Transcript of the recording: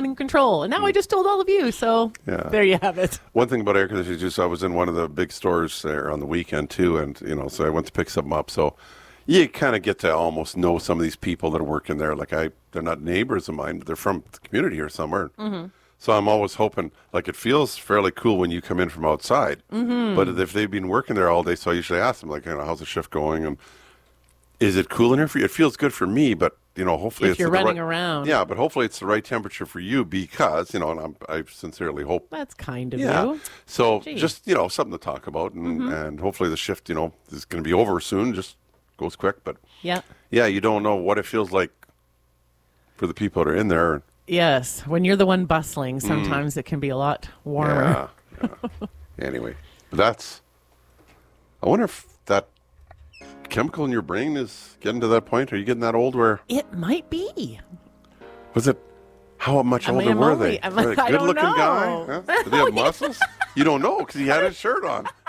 on in control. And now I just told all of you. So there you have it. One thing about air conditioners is I was in one of the big stores there on the weekend too, and so I went to pick something up. So you kind of get to almost know some of these people that are working there. Like they're not neighbors of mine, but they're from the community here somewhere. Mm-hmm. So I'm always hoping, like it feels fairly cool when you come in from outside. Mm-hmm. But if they've been working there all day, so I usually ask them, like, how's the shift going? And is it cool in here for you? It feels good for me, but, hopefully if you're running around. Yeah, but hopefully it's the right temperature for you because, and I sincerely hope. That's kind of you. So just, something to talk about. And hopefully the shift, is going to be over soon. Just goes quick. But yeah, you don't know what it feels like for the people that are in there. Yes, when you're the one bustling, sometimes it can be a lot warmer. Yeah. Anyway, I wonder if that chemical in your brain is getting to that point. Are you getting that old where? It might be. Was it? How much older were they? I don't Good-looking know. guy? Huh? Did they have muscles? You don't know because he had his shirt on.